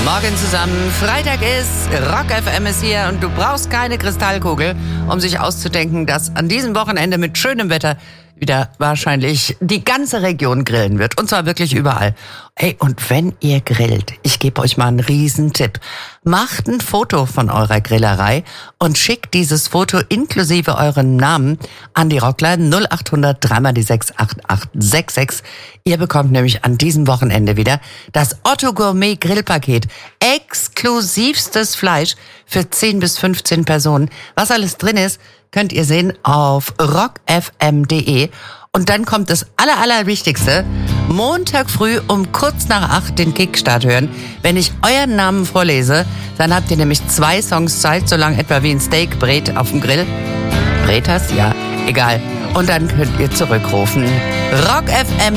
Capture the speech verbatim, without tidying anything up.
Morgen zusammen. Freitag ist, Rock F M ist hier und du brauchst keine Kristallkugel, um sich auszudenken, dass an diesem Wochenende mit schönem Wetter wieder wahrscheinlich die ganze Region grillen wird. Und zwar wirklich überall. Ey, und wenn ihr grillt, ich gebe euch mal einen Riesentipp. Macht ein Foto von eurer Grillerei und schickt dieses Foto inklusive euren Namen an die Rockline null acht hundert drei mal die sechs acht acht sechs sechs. Ihr bekommt nämlich an diesem Wochenende wieder das Otto Gourmet Grillpaket. Exklusivstes Fleisch für zehn bis fünfzehn Personen. Was alles drin ist, könnt ihr sehen auf rock f m punkt d e. Und dann kommt das aller, aller Wichtigste. Montag früh um kurz nach acht den Kickstart hören. Wenn ich euren Namen vorlese, dann habt ihr nämlich zwei Songs Zeit, so lang etwa wie ein Steak brät auf dem Grill. Brät hast? Ja, egal. Und dann könnt ihr zurückrufen. Rock F M